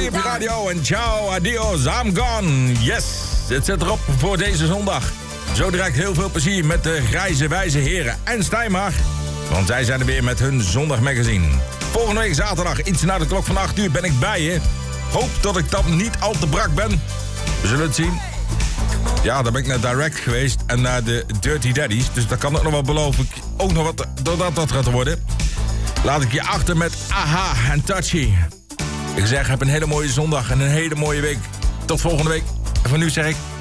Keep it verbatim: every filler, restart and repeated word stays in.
Hoi op je radio en ciao, adios, I'm gone. Yes, het zit erop voor deze zondag. Zo direct heel veel plezier met de grijze wijze heren en Stijnmar. Want zij zijn er weer met hun zondagmagazine. Volgende week zaterdag, iets na de klok van acht uur, ben ik bij je. Hoop dat ik dan niet al te brak ben. We zullen het zien. Ja, dan ben ik naar Direct geweest en naar de Dirty Daddies. Dus dat kan ook nog wel, beloof ik, ook nog wat, doordat dat gaat worden. Laat ik je achter met Aha en Touchy. Ik zeg, heb een hele mooie zondag en een hele mooie week. Tot volgende week. En voor nu zeg ik...